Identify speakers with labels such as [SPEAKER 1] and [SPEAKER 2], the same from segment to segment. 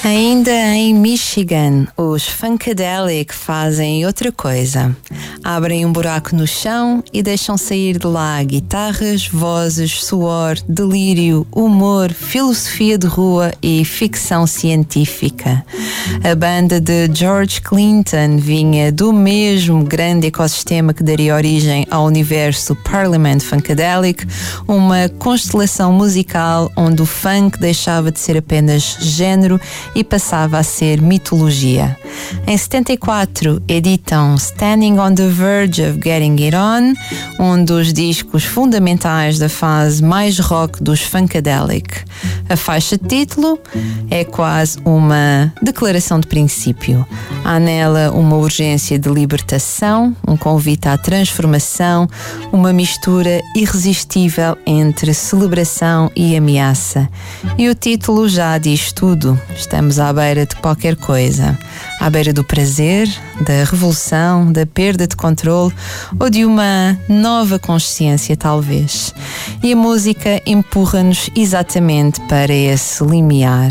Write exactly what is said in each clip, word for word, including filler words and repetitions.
[SPEAKER 1] Ainda em Michigan, os Funkadelic fazem outra coisa. Abrem um buraco no chão e deixam sair de lá guitarras, vozes, suor, delírio, humor, filosofia de rua e ficção científica. A banda de George Clinton vinha do mesmo grande ecossistema que daria origem ao universo Parliament Funkadelic, uma constelação musical onde o funk deixava de ser apenas género e passava a ser mitologia. Em setenta e quatro editam Standing on the Verge of Getting It On, um dos discos fundamentais da fase mais rock dos Funkadelic. A faixa de título é quase uma declaração de princípio. Há nela uma urgência de libertação, um convite à transformação, uma mistura irresistível entre celebração e ameaça. E o título já diz tudo. Estamos à beira de qualquer coisa. À beira do prazer, da revolução, da perda de controle ou de uma nova consciência, talvez. E a música empurra-nos exatamente para esse limiar.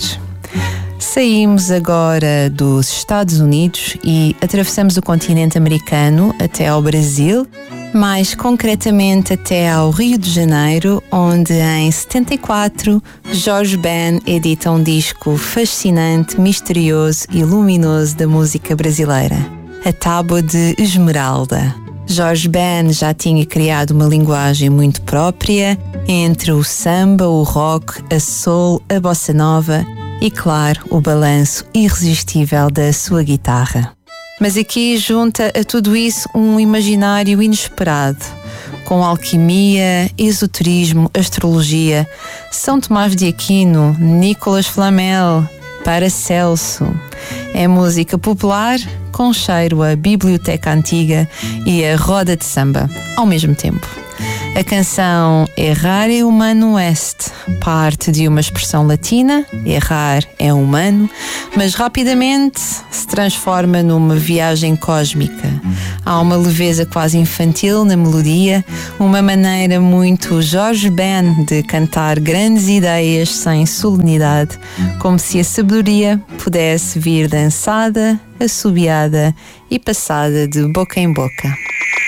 [SPEAKER 1] Saímos agora dos Estados Unidos e atravessamos o continente americano até ao Brasil, mais concretamente até ao Rio de Janeiro, onde em setenta e quatro Jorge Ben edita um disco fascinante, misterioso e luminoso da música brasileira, A Tábua de Esmeralda. Jorge Ben já tinha criado uma linguagem muito própria entre o samba, o rock, a soul, a bossa nova e, claro, o balanço irresistível da sua guitarra. Mas aqui junta a tudo isso um imaginário inesperado, com alquimia, esoterismo, astrologia, São Tomás de Aquino, Nicolas Flamel, Paracelso. É música popular com cheiro a biblioteca antiga e a roda de samba ao mesmo tempo. A canção Errare Humano Est parte de uma expressão latina, errar é humano, mas rapidamente se transforma numa viagem cósmica. Há uma leveza quase infantil na melodia, uma maneira muito Jorge Ben de cantar grandes ideias sem solenidade, como se a sabedoria pudesse vir dançada, assobiada e passada de boca em boca.